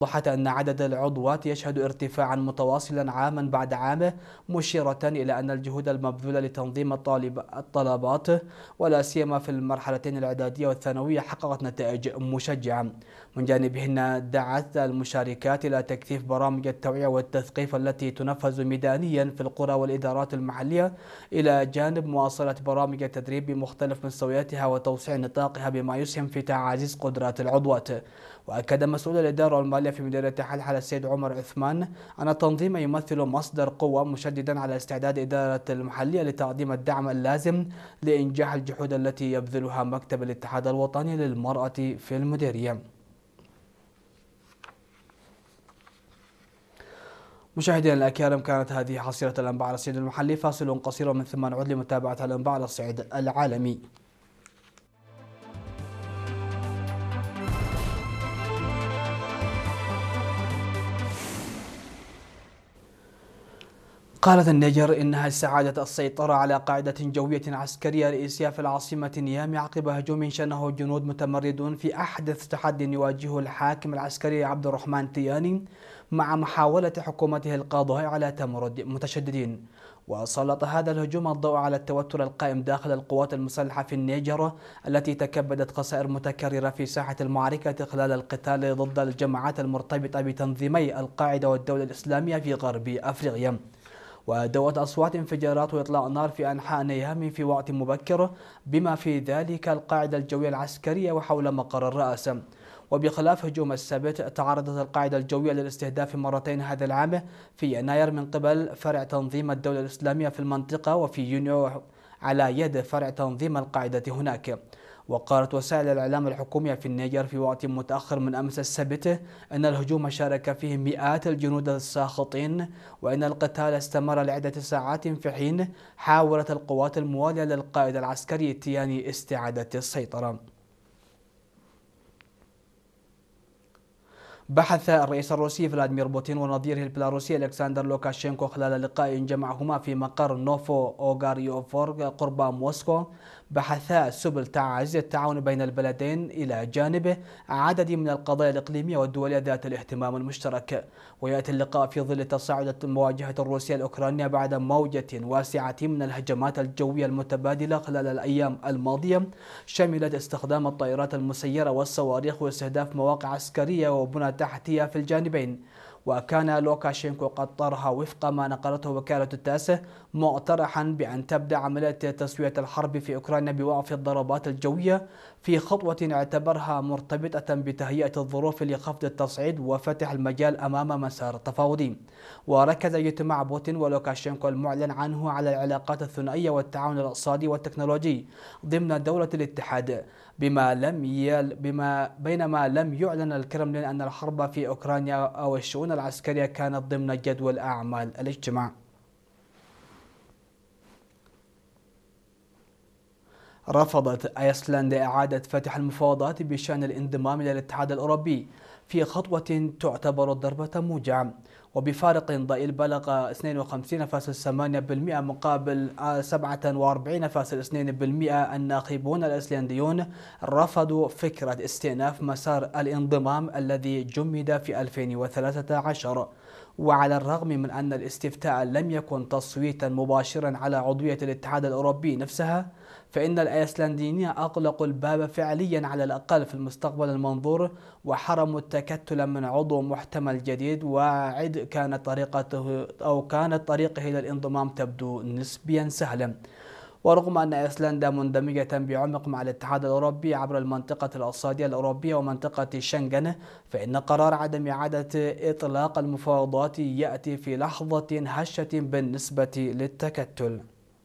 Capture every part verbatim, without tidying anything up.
وضحت أن عدد العضوات يشهد ارتفاعا متواصلا عاما بعد عام، مشيرة إلى أن الجهود المبذولة لتنظيم الطالب الطلبات ولا سيما في المرحلتين الإعدادية والثانوية حققت نتائج مشجعة. من جانبهن دعت المشاركات إلى تكثيف برامج التوعية والتثقيف التي تنفذ ميدانيا في القرى والإدارات المحلية، إلى جانب مواصلة برامج التدريب بمختلف مستوياتها وتوسيع نطاقها بما يسهم في تعزيز قدرات العضوات. وأكد مسؤول الإدارة والمالية في مديرية حلحلة السيد عمر عثمان أن التنظيم يمثل مصدر قوة، مشددا على استعداد إدارة المحلية لتقديم الدعم اللازم لإنجاح الجهود التي يبذلها مكتب الاتحاد الوطني للمرأة في المديرية. مشاهدينا الأكارم، كانت هذه حصيلة الأنباء على الصعيد المحلي. فاصل قصير من ثم نعود لمتابعة الأنباء على الصعيد العالمي. قالت النيجر إنها استعادت السيطرة على قاعدة جوية عسكرية رئيسية في العاصمة نيامي عقب هجوم شنه جنود متمردون في أحدث تحدي يواجهه الحاكم العسكري عبد الرحمن تياني مع محاولة حكومته القضاء على تمرد متشددين. وسلط هذا الهجوم الضوء على التوتر القائم داخل القوات المسلحة في النيجر التي تكبدت خسائر متكررة في ساحة المعركة خلال القتال ضد الجماعات المرتبطة بتنظيمي القاعدة والدولة الإسلامية في غرب أفريقيا. ودوت أصوات انفجارات وإطلاق نار في أنحاء نيامي في وقت مبكر، بما في ذلك القاعدة الجوية العسكرية وحول مقر الرئاسة. وبخلاف هجوم السبت، تعرضت القاعدة الجوية للاستهداف مرتين هذا العام، في يناير من قبل فرع تنظيم الدولة الإسلامية في المنطقة، وفي يونيو على يد فرع تنظيم القاعدة هناك. وقالت وسائل الإعلام الحكومية في النيجر في وقت متأخر من أمس السبت أن الهجوم شارك فيه مئات الجنود الساخطين، وأن القتال استمر لعدة ساعات في حين حاولت القوات الموالية للقائد العسكري تياني استعادة السيطرة. بحث الرئيس الروسي فلاديمير بوتين ونظيره البيلاروسي ألكسندر لوكاشينكو خلال لقاء جمعهما في مقر نوفو أوغاريوفورغ قرب موسكو، بحثا سبل تعزيز التعاون بين البلدين إلى جانب عدد من القضايا الإقليمية والدولية ذات الاهتمام المشترك. ويأتي اللقاء في ظل تصاعد مواجهة الروسية الأوكرانية بعد موجة واسعة من الهجمات الجوية المتبادلة خلال الأيام الماضية، شملت استخدام الطائرات المسيرة والصواريخ واستهداف مواقع عسكرية وبنى تحتية في الجانبين. وكان لوكاشينكو قد طرح وفق ما نقلته وكالة التاس مقترحا بأن تبدأ عملية تسوية الحرب في أوكرانيا بوقف الضربات الجوية، في خطوة اعتبرها مرتبطة بتهيئة الظروف لخفض التصعيد وفتح المجال أمام مسار تفاوضي. وركز اجتماع بوتين ولوكاشينكو المعلن عنه على العلاقات الثنائية والتعاون الاقتصادي والتكنولوجي ضمن دولة الاتحاد، بما لم يل بما بينما لم يعلن الكرملين أن الحرب في أوكرانيا أو الشؤون العسكرية كانت ضمن جدول أعمال الاجتماع. رفضت أيسلندا إعادة فتح المفاوضات بشأن الانضمام إلى الاتحاد الأوروبي في خطوة تعتبر ضربة موجعة، وبفارق ضئيل بلغ اثنين وخمسين فاصلة ثمانية بالمئة مقابل سبعة وأربعين فاصلة اثنين بالمئة. الناخبون الأيسلنديون رفضوا فكرة استئناف مسار الانضمام الذي جمد في ألفين وثلاثة عشر. وعلى الرغم من أن الاستفتاء لم يكن تصويتا مباشرا على عضوية الاتحاد الأوروبي نفسها، فإن الأيسلنديين أغلقوا الباب فعليا على الأقل في المستقبل المنظور، وحرموا التكتل من عضو محتمل جديد واعد كانت طريقته أو كانت طريقه إلى الانضمام تبدو نسبيا سهلا. ورغم أن أيسلندا مندمجة بعمق مع الاتحاد الأوروبي عبر المنطقة الاقتصادية الأوروبية ومنطقة شنغن، فإن قرار عدم إعادة إطلاق المفاوضات يأتي في لحظة هشة بالنسبة للتكتل.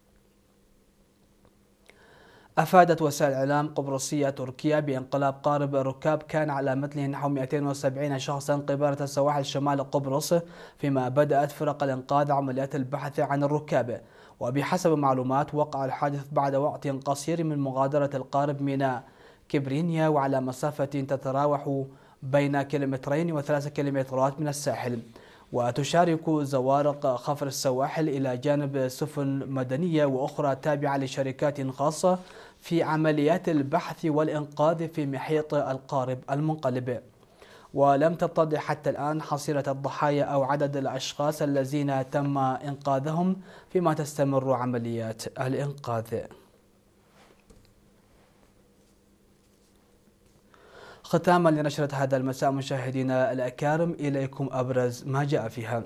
أفادت وسائل إعلام قبرصية تركيا بانقلاب قارب الركاب كان على متنه نحو مئتين وسبعين شخصا قبالة سواحل شمال قبرص، فيما بدأت فرق الإنقاذ عمليات البحث عن الركاب. وبحسب معلومات وقع الحادث بعد وقت قصير من مغادرة القارب ميناء كبرينيا، وعلى مسافة تتراوح بين كيلومترين وثلاث كيلومترات من الساحل. وتشارك زوارق خفر السواحل إلى جانب سفن مدنية وأخرى تابعة لشركات خاصة في عمليات البحث والإنقاذ في محيط القارب المنقلب. ولم تتضح حتى الآن حصيلة الضحايا أو عدد الأشخاص الذين تم إنقاذهم فيما تستمر عمليات الإنقاذ. ختاما لنشرة هذا المساء مشاهدينا الأكارم، إليكم أبرز ما جاء فيها.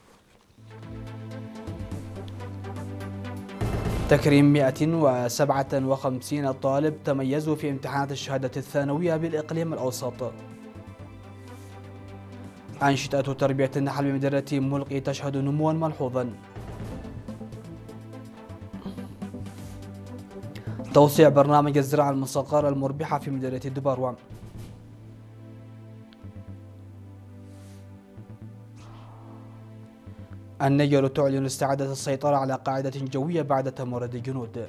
تكريم مئة وسبعة وخمسين طالب تميزوا في امتحانات الشهادة الثانوية بالإقليم الأوسط. أنشطة تربية النحل بمدينة ملقي تشهد نموا ملحوظا. توسيع برنامج الزراعة المصغرة المربحة في مدينة دبروة. النيجر تعلن استعادة السيطرة على قاعدة جوية بعد تمرد الجنود.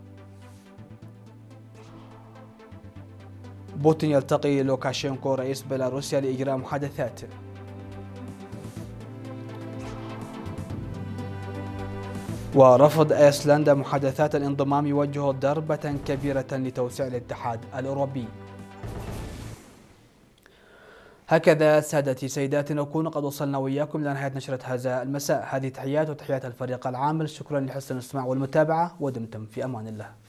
بوتين يلتقي لوكاشينكو رئيس بيلاروسيا لإجراء محادثات. ورفض أيسلندا محادثات الانضمام يوجه ضربة كبيرة لتوسيع الاتحاد الأوروبي. هكذا سادتي سيداتي نكون قد وصلنا وإياكم لنهاية نشرة هذا المساء. هذه تحيات وتحيات الفريق العامل، شكرا لحسن الاستماع والمتابعة، ودمتم في أمان الله.